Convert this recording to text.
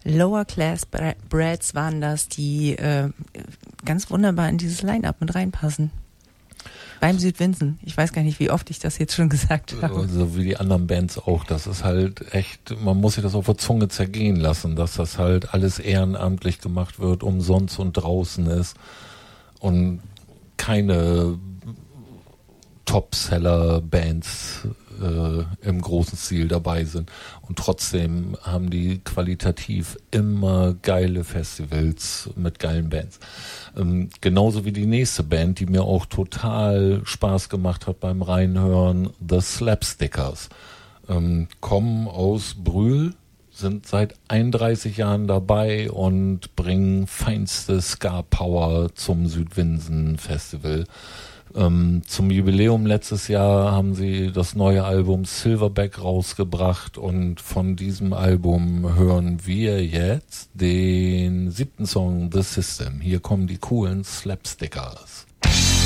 Lower Class Brads waren das, die ganz wunderbar in dieses Line-Up mit reinpassen. Beim Südwinsen. Ich weiß gar nicht, wie oft ich das jetzt schon gesagt habe. So wie die anderen Bands auch. Das ist halt echt, man muss sich das auf der Zunge zergehen lassen, dass das halt alles ehrenamtlich gemacht wird, umsonst und draußen ist und keine Topseller-Bands im großen Stil dabei sind. Und trotzdem haben die qualitativ immer geile Festivals mit geilen Bands. Genauso wie die nächste Band, die mir auch total Spaß gemacht hat beim Reinhören, The Slapstickers. Kommen aus Brühl, sind seit 31 Jahren dabei und bringen feinste Ska-Power zum Südwinsen Festival. Zum Jubiläum letztes Jahr haben sie das neue Album Silverback rausgebracht und von diesem Album hören wir jetzt den 7. Song The System. Hier kommen die coolen Slapstickers.